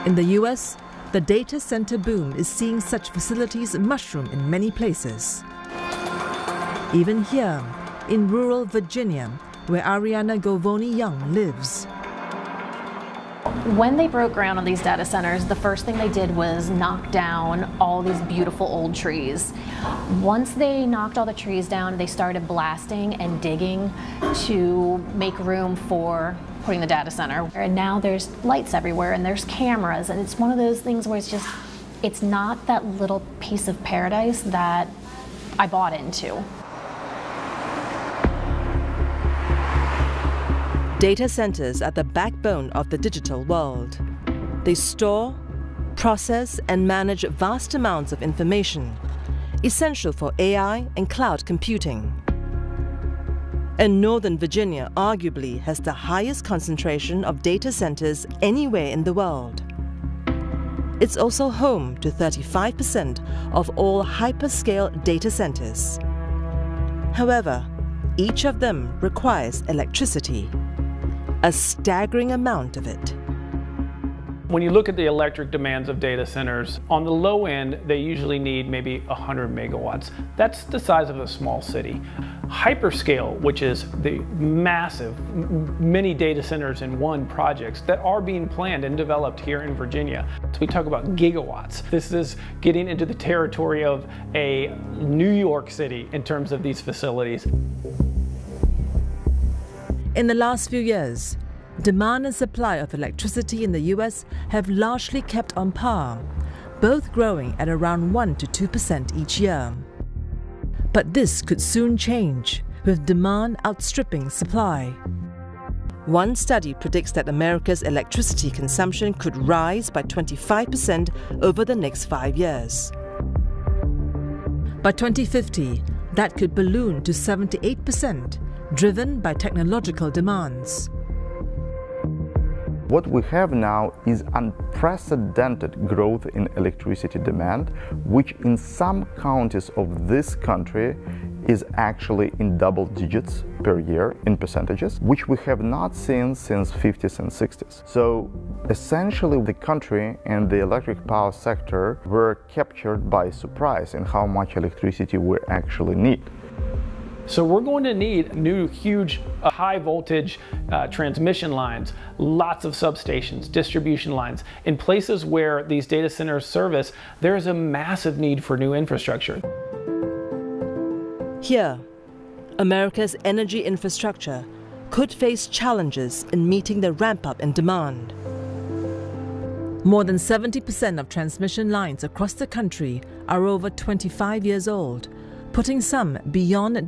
In the US, the data center boom is seeing such facilities mushroom in many places. Even here, in rural Virginia, where Ariana Govoni-Young lives. When they broke ground on these data centers, the first thing they did was knock down all these beautiful old trees. Once they knocked all the trees down, they started blasting and digging to make room for putting the data center. And now there's lights everywhere and there's cameras, and it's one of those things where it's not that little piece of paradise that I bought into. Data centers are the backbone of the digital world. They store, process, and manage vast amounts of information, essential for AI and cloud computing. And Northern Virginia arguably has the highest concentration of data centers anywhere in the world. It's also home to 35% of all hyperscale data centers. However, each of them requires electricity, a staggering amount of it. When you look at the electric demands of data centers, on the low end, they usually need maybe 100 megawatts. That's the size of a small city. Hyperscale, which is the massive, many data centers in one projects that are being planned and developed here in Virginia. So we talk about gigawatts. This is getting into the territory of a New York City in terms of these facilities. In the last few years, demand and supply of electricity in the US have largely kept on par, both growing at around 1 to 2% each year. But this could soon change, with demand outstripping supply. One study predicts that America's electricity consumption could rise by 25% over the next 5 years. By 2050, that could balloon to 78%, driven by technological demands. What we have now is unprecedented growth in electricity demand, which in some counties of this country is actually in double digits per year in percentages, which we have not seen since 50s and 60s. So essentially the country and the electric power sector were captured by surprise in how much electricity we actually need. So we're going to need new, huge, high voltage transmission lines, lots of substations, distribution lines. In places where these data centers service, there is a massive need for new infrastructure. Here, America's energy infrastructure could face challenges in meeting the ramp-up in demand. More than 70% of transmission lines across the country are over 25 years old, putting some beyond